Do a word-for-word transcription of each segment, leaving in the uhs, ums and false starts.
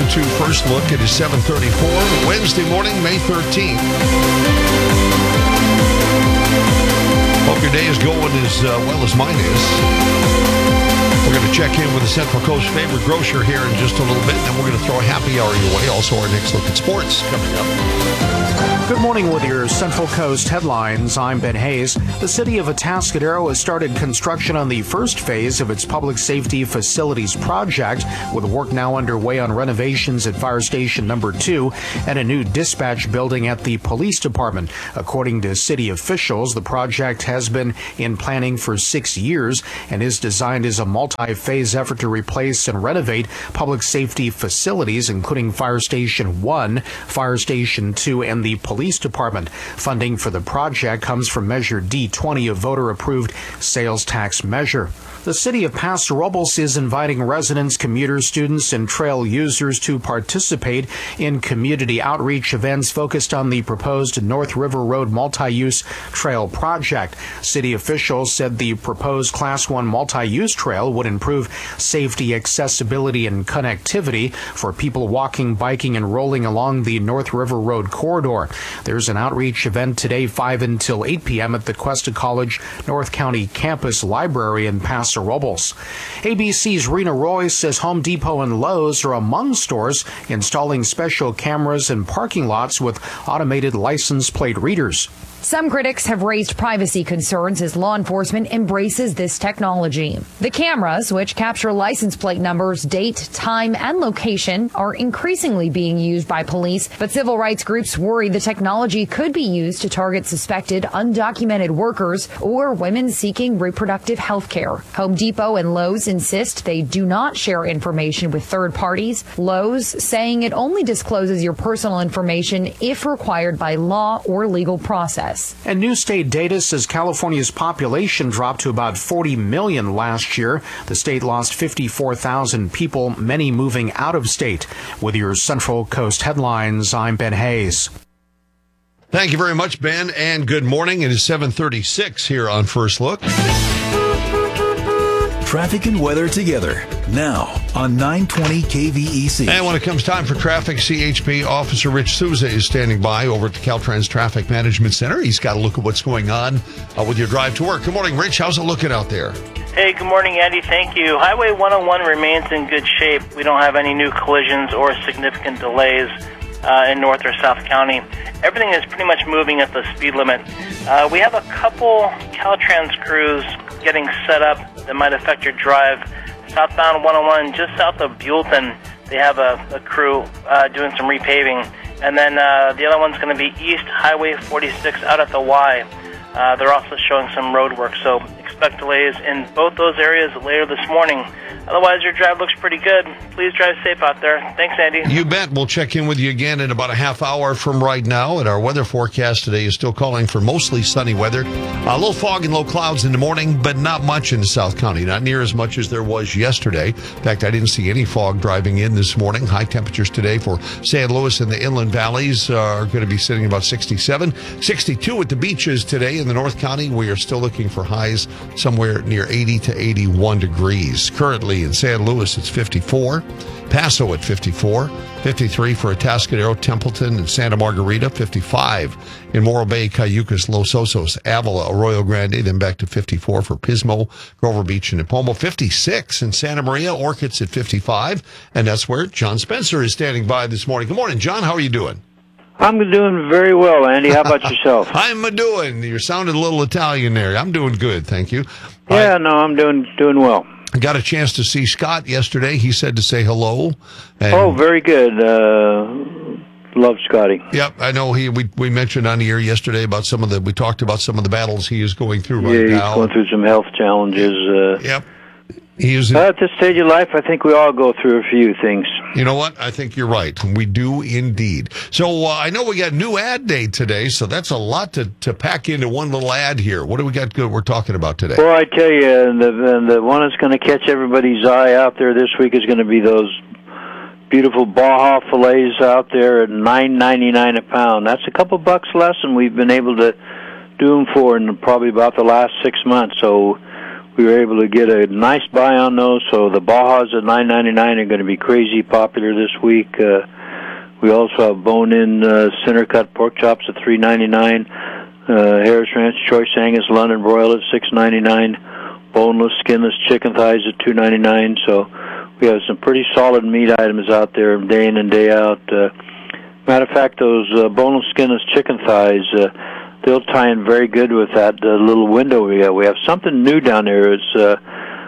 to First Look. It is seven thirty-four, Wednesday morning, May thirteenth. Hope your day is going as uh, well as mine is. We're going to check in with the Central Coast favorite grocer here in just a little bit, and then we're going to throw a happy hour your way. Also, our next look at sports coming up. Good morning with your Central Coast headlines. I'm Ben Hayes. The city of Atascadero has started construction on the first phase of its public safety facilities project, with work now underway on renovations at Fire Station Number two and a new dispatch building at the police department. According to city officials, the project has been in planning for six years and is designed as a multi-phase effort to replace and renovate public safety facilities, including Fire Station one, Fire Station two, and the police Police Department. Funding for the project comes from Measure D twenty, a voter-approved sales tax measure. The city of Paso Robles is inviting residents, commuters, students, and trail users to participate in community outreach events focused on the proposed North River Road multi-use trail project. City officials said the proposed Class one multi-use trail would improve safety, accessibility, and connectivity for people walking, biking, and rolling along the North River Road corridor. There's an outreach event today, five until eight p.m. at the Cuesta College North County Campus Library in Paso Robles. A B C's Rena Roy says Home Depot and Lowe's are among stores installing special cameras in parking lots with automated license plate readers. Some critics have raised privacy concerns as law enforcement embraces this technology. The cameras, which capture license plate numbers, date, time, and location, are increasingly being used by police, but civil rights groups worry the technology could be used to target suspected undocumented workers or women seeking reproductive health care. Home Depot and Lowe's insist they do not share information with third parties. Lowe's saying it only discloses your personal information if required by law or legal process. And new state data says California's population dropped to about forty million last year. The state lost fifty-four thousand people, many moving out of state. With your Central Coast headlines, I'm Ben Hayes. Thank you very much, Ben, and good morning. It is seven thirty-six here on First Look. Traffic and weather together now on nine twenty K V E C. And when it comes time for traffic, C H P Officer Rich Souza is standing by over at the Caltrans Traffic Management Center. He's got a look at what's going on uh, with your drive to work. Good morning, Rich. How's it looking out there? Hey, good morning, Andy. Thank you. Highway one oh one remains in good shape. We don't have any new collisions or significant delays uh, in North or South County. Everything is pretty much moving at the speed limit. Uh, we have a couple Caltrans crews getting set up that might affect your drive. Southbound one oh one, just south of Buellton, they have a, a crew uh, doing some repaving. And then uh, the other one's going to be East Highway forty-six out at the Y. Uh, they're also showing some road work, so expect delays in both those areas later this morning. Otherwise, your drive looks pretty good. Please drive safe out there. Thanks, Andy. You bet. We'll check in with you again in about a half hour from right now. And our weather forecast today is still calling for mostly sunny weather. A little fog and low clouds in the morning, but not much in South County. Not near as much as there was yesterday. In fact, I didn't see any fog driving in this morning. High temperatures today for San Luis and the inland valleys are going to be sitting about sixty-seven. sixty-two at the beaches today in the North County. We are still looking for highs somewhere near eighty to eighty-one degrees. Currently in San Luis, it's fifty-four. Paso at fifty-four. fifty-three for Atascadero, Templeton, and Santa Margarita. fifty-five in Morro Bay, Cayucas, Los Osos, Avila, Arroyo Grande. Then back to fifty-four for Pismo, Grover Beach, and Nipomo. fifty-six in Santa Maria. Orchids at fifty-five. And that's where John Spencer is standing by this morning. Good morning, John. How are you doing? I'm doing very well, Andy. How about yourself? I'm a doing. You're sounding a little Italian there. I'm doing good, thank you. Yeah, I, no, I'm doing doing well. I got a chance to see Scott yesterday. He said to say hello. And oh, very good. Uh, love Scotty. Yep, I know. He we we mentioned on the air yesterday about some of the. We talked about some of the battles he is going through right yeah, now. Yeah, he's going through some health challenges. Uh, yep. He is uh, at this stage of life, I think we all go through a few things. You know what? I think you're right. We do indeed. So uh, I know we got new ad day today, so that's a lot to, to pack into one little ad here. What do we got good we're talking about today? Well, I tell you, the, the one that's going to catch everybody's eye out there this week is going to be those beautiful Baja fillets out there at nine ninety-nine a pound. That's a couple bucks less than we've been able to do them for in probably about the last six months. So we were able to get a nice buy on those. So the Bajas at nine ninety-nine are going to be crazy popular this week. Uh, we also have bone-in uh, center-cut pork chops at three ninety-nine. Uh, Harris Ranch Choice Angus London Broil at six ninety-nine. Boneless, skinless chicken thighs at two ninety-nine. So we have some pretty solid meat items out there day in and day out. Uh, matter of fact, those uh, boneless, skinless chicken thighs, uh, they'll tie in very good with that uh, little window we have. We have something new down there. It's uh,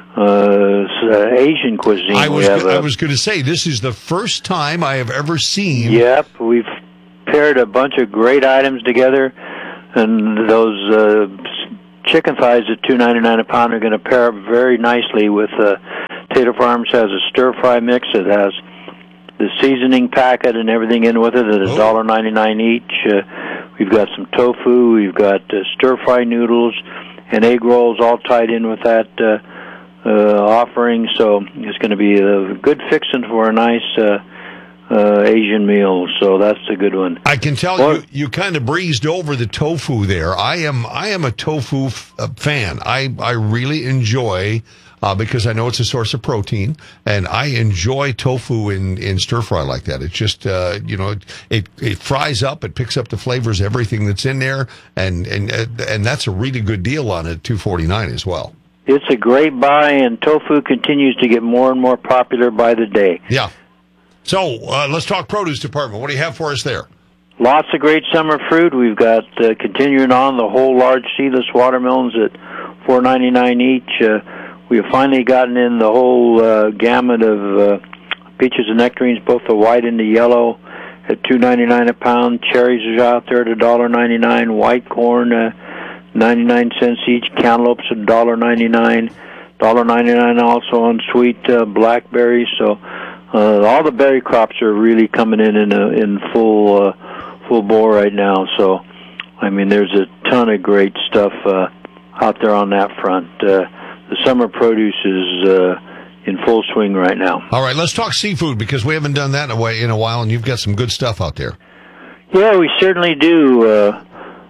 uh, it's, uh, Asian cuisine. I was we have, go- I uh, was going to say, this is the first time I have ever seen. Yep, we've paired a bunch of great items together, and those uh, chicken thighs at two ninety-nine a pound are going to pair up very nicely with uh, Tater Farms has a stir-fry mix. It has the seasoning packet and everything in with it at one dollar ninety-nine each. Uh, we've got some tofu, we've got uh, stir-fry noodles, and egg rolls all tied in with that uh, uh, offering. So it's going to be a good fixing for a nice uh, uh, Asian meal. So that's a good one. I can tell Well- you, you kind of breezed over the tofu there. I am, I am a tofu f- uh, fan. I, I really enjoy, uh, because I know it's a source of protein, and I enjoy tofu in, in stir fry like that. It's just, uh, you know, it, it, it fries up, it picks up the flavors, everything that's in there, and, and, uh, and that's a really good deal on it, two forty-nine as well. It's a great buy, and tofu continues to get more and more popular by the day. Yeah. So, uh, let's talk produce department. What do you have for us there? Lots of great summer fruit. We've got, uh, continuing on, the whole large seedless watermelons at four ninety-nine each. Uh, we have finally gotten in the whole uh, gamut of uh, peaches and nectarines, both the white and the yellow, at two ninety-nine a pound. Cherries are out there at one dollar ninety-nine. White corn, uh, ninety-nine cents each. Cantaloupes at one dollar ninety-nine. one dollar ninety-nine also on sweet uh, blackberries. So uh, all the berry crops are really coming in in, a, in full uh, full bore right now. So, I mean, there's a ton of great stuff uh, out there on that front. Uh, the summer produce is uh, in full swing right now. All right, let's talk seafood, because we haven't done that in a, way, in a while, and you've got some good stuff out there. Yeah, we certainly do uh,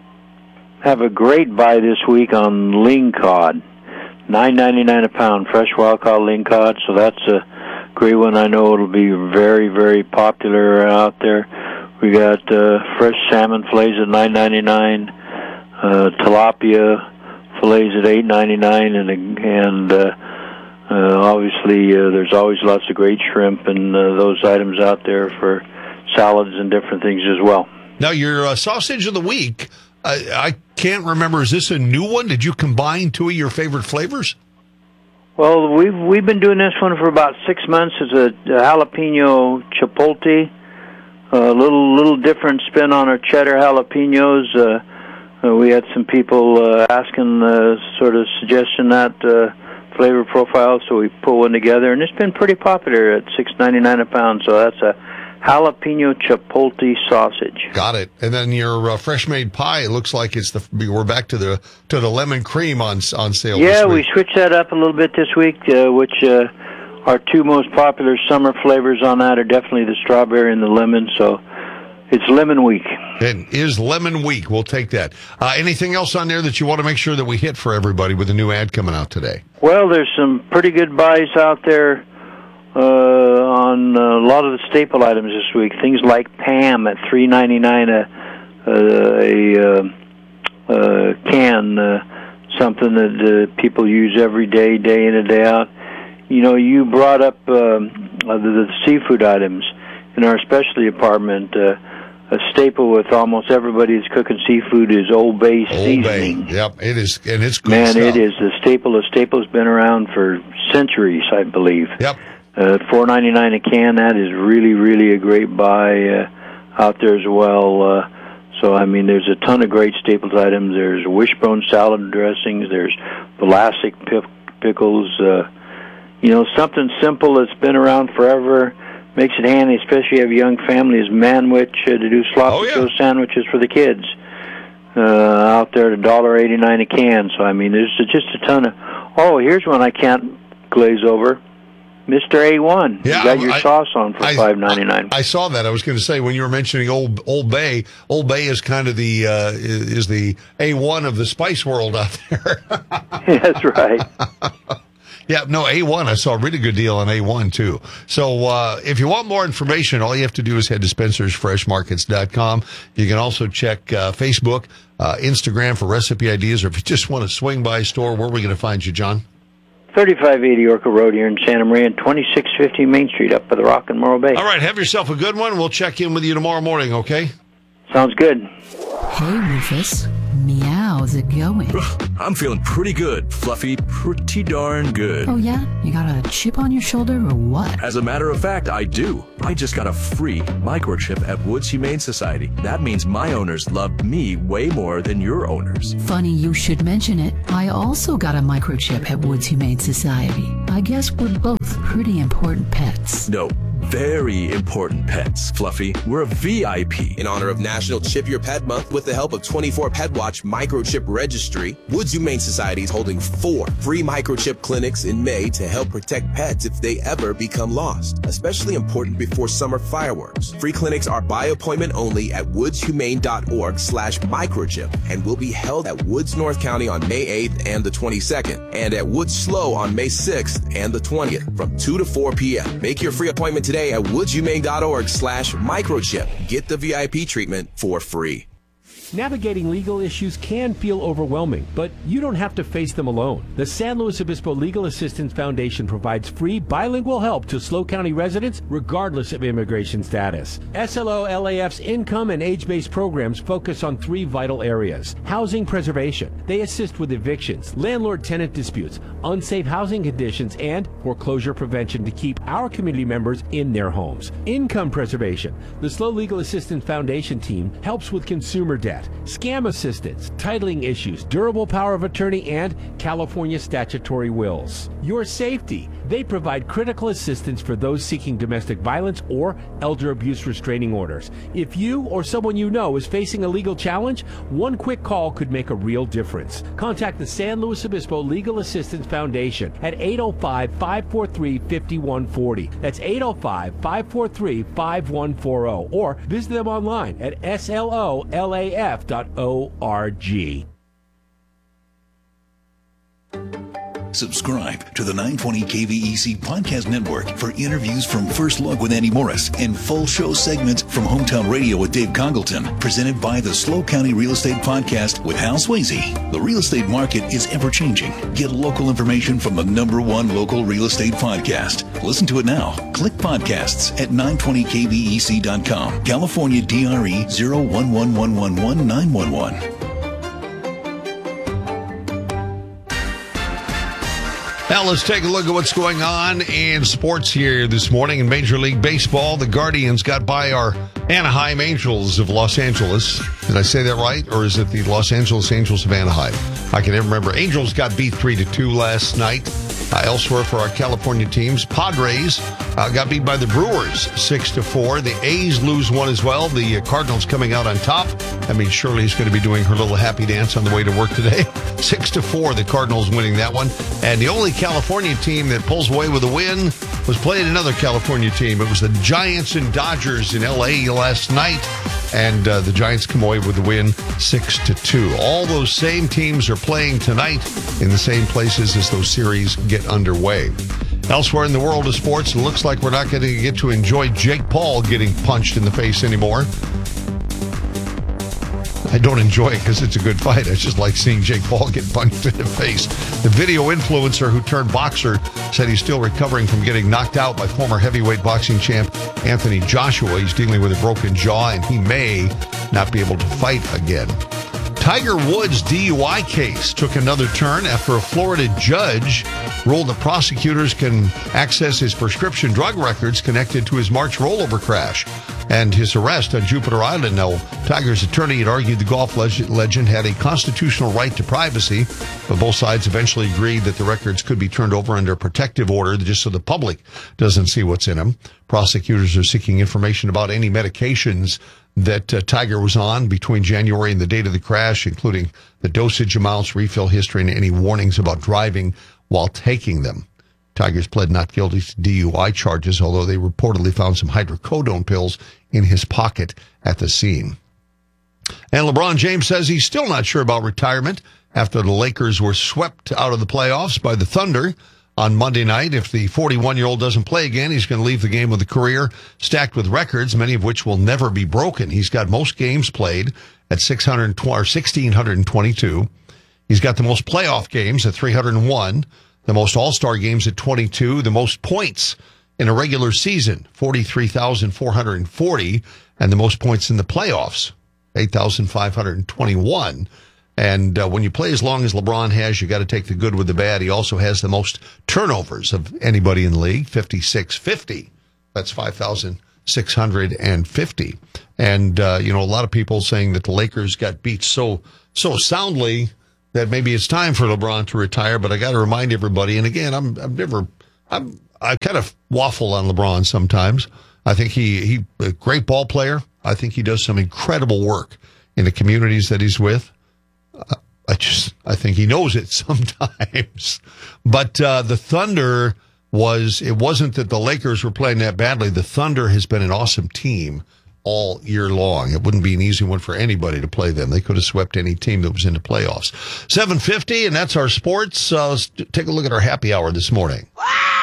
have a great buy this week on ling cod. nine ninety-nine a pound, fresh wild caught ling cod. So that's a great one. I know it'll be very, very popular out there. We got uh, fresh salmon fillets at nine ninety-nine, uh, tilapia fillets at eight ninety-nine, and and uh, uh, obviously uh, there's always lots of great shrimp and uh, those items out there for salads and different things as well. Now, your uh, sausage of the week, I, I can't remember. Is this a new one? Did you combine two of your favorite flavors? Well, we've we've been doing this one for about six months. It's a, a jalapeno chipotle, a little little different spin on our cheddar jalapenos. Uh, uh, we had some people uh, asking uh, sort of suggestion that uh, flavor profile, so we put one together, and it's been pretty popular at six ninety-nine a pound. So that's a jalapeno chipotle sausage. Got it. And then your uh, fresh made pie. It looks like it's the we're back to the to the lemon cream on on sale. Yeah, this we week. switched that up a little bit this week, uh, which uh, our two most popular summer flavors on that are definitely the strawberry and the lemon. So it's lemon week. It is lemon week. We'll take that. Uh, anything else on there that you want to make sure that we hit for everybody with a new ad coming out today? Well, there's some pretty good buys out there uh, on a lot of the staple items this week. Things like Pam at three ninety-nine a a, a, a can, uh, something that uh, people use every day, day in and day out. You know, you brought up um, the, the seafood items in our specialty department. Uh, a staple with almost everybody that's cooking seafood is Old Bay seasoning. Old Bay. Yep, it is, and it's good Man, stuff. it is the staple. The staple's been around for centuries, I believe. Yep. Uh, four ninety-nine a can. That is really, really a great buy uh, out there as well. Uh, so, I mean, there's a ton of great staples items. There's wishbone salad dressings. There's Vlasic pic- pickles. Uh, you know, something simple that's been around forever. Makes it handy, especially if you have a young family, is Manwich uh, to do sloppy Oh, yeah. joe sandwiches for the kids. Uh, out there at one dollar eighty-nine a can. So, I mean, there's just a ton of... Oh, here's one I can't glaze over. Mister A one. Yeah, you got your I, sauce on for I, five ninety-nine. I, I saw that. I was going to say when you were mentioning Old Old Bay, Old Bay is kind of the uh, is the A one of the spice world out there. That's right. Yeah, no, A one. I saw a really good deal on A one, too. So uh, if you want more information, all you have to do is head to Spencer's Fresh Markets dot com. You can also check uh, Facebook, uh, Instagram for recipe ideas, or if you just want to swing by a store, where are we going to find you, John? thirty-five eighty Orca Road here in Santa Maria and twenty-six fifty Main Street up by the Rock and Morro Bay. All right, have yourself a good one. We'll check in with you tomorrow morning, okay? Sounds good. Hey, Rufus. Meow's it going? I'm feeling pretty good, Fluffy. Pretty darn good. Oh, yeah? You got a chip on your shoulder or what? As a matter of fact, I do. I just got a free microchip at Woods Humane Society. That means my owners loved me way more than your owners. Funny you should mention it. I also got a microchip at Woods Humane Society. I guess we're both pretty important pets. No, very important pets, Fluffy. We're a V I P. In honor of National Chip Your Pet Month, with the help of twenty-four Pet Watch Microchip Registry, Woods Humane Society is holding four free microchip clinics in May to help protect pets if they ever become lost, especially important before summer fireworks. Free clinics are by appointment only at woodshumane.org slash microchip and will be held at Woods North County on May eighth and the twenty-second, and at Woods Slow on May sixth and the twentieth from two to four p.m. Make your free appointment today at woodshumane.org slash microchip. Get the V I P treatment for free. Navigating legal issues can feel overwhelming, but you don't have to face them alone. The San Luis Obispo Legal Assistance Foundation provides free bilingual help to SLO County residents regardless of immigration status. S L O L A F's income and age-based programs focus on three vital areas. Housing preservation. They assist with evictions, landlord-tenant disputes, unsafe housing conditions, and foreclosure prevention to keep our community members in their homes. Income preservation. The SLO Legal Assistance Foundation team helps with consumer debt, scam assistance, titling issues, durable power of attorney, and California statutory wills. Your safety. They provide critical assistance for those seeking domestic violence or elder abuse restraining orders. If you or someone you know is facing a legal challenge, one quick call could make a real difference. Contact the San Luis Obispo Legal Assistance Foundation at eight oh five, five four three, five one four oh. That's eight oh five, five four three, five one four oh. Or visit them online at S L O L A F dot org. Subscribe to the nine twenty K V E C Podcast Network for interviews from First Look with Andy Morris and full show segments from Hometown Radio with Dave Congleton, presented by the SLO County Real Estate Podcast with Hal Swayze. The real estate market is ever-changing. Get local information from the number one local real estate podcast. Listen to it now. Click podcasts at nine twenty K V E C dot com. California D R E zero one one one one one nine one one. Now let's take a look at what's going on in sports here this morning in Major League Baseball. The Guardians got by our Anaheim Angels of Los Angeles. Did I say that right? Or is it the Los Angeles Angels of Anaheim? I can never remember. Angels got beat three to two last night. Uh, elsewhere for our California teams, Padres uh, got beat by the Brewers six to four. The A's lose one as well. The uh, Cardinals coming out on top. I mean, Shirley's going to be doing her little happy dance on the way to work today. six to four, the Cardinals winning that one. And the only California team that pulls away with a win was playing another California team. It was the Giants and Dodgers in L A last night. And uh, the Giants come away with the win six to two. All those same teams are playing tonight in the same places as those series get underway. Elsewhere in the world of sports, it looks like we're not going to get to enjoy Jake Paul getting punched in the face anymore. I don't enjoy it because it's a good fight. I just like seeing Jake Paul get punched in the face. The video influencer who turned boxer said he's still recovering from getting knocked out by former heavyweight boxing champ Anthony Joshua. He's dealing with a broken jaw, and he may not be able to fight again. Tiger Woods' D U I case took another turn after a Florida judge ruled that prosecutors can access his prescription drug records connected to his March rollover crash and his arrest on Jupiter Island. Now, Tiger's attorney had argued the golf leg- legend had a constitutional right to privacy, but both sides eventually agreed that the records could be turned over under a protective order just so the public doesn't see what's in them. Prosecutors are seeking information about any medications that uh, Tiger was on between January and the date of the crash, including the dosage amounts, refill history, and any warnings about driving while taking them. Tigers pled not guilty to D U I charges, although they reportedly found some hydrocodone pills in his pocket at the scene. And LeBron James says he's still not sure about retirement after the Lakers were swept out of the playoffs by the Thunder on Monday night. If the forty-one-year-old doesn't play again, he's going to leave the game with a career stacked with records, many of which will never be broken. He's got most games played at six hundred or one thousand six hundred twenty-two. He's got the most playoff games at three hundred one, the most all-star games at twenty-two, the most points in a regular season, forty-three thousand four hundred forty, and the most points in the playoffs, eight thousand five hundred twenty-one. And uh, when you play as long as LeBron has, you got to take the good with the bad. He also has the most turnovers of anybody in the league, fifty-six fifty. That's five thousand six hundred fifty. And, uh, you know, a lot of people saying that the Lakers got beat so so soundly that maybe it's time for LeBron to retire. But I got to remind everybody, and again, I'm, I'm never, I'm, I kind of waffle on LeBron sometimes. I think he, he, a great ball player. I think he does some incredible work in the communities that he's with. I just, I think he knows it sometimes. But uh, the Thunder was, it wasn't that the Lakers were playing that badly. The Thunder has been an awesome team all year long. It wouldn't be an easy one for anybody to play them. They could have swept any team that was in the playoffs. seven fifty, and that's our sports. Uh, let's take a look at our happy hour this morning.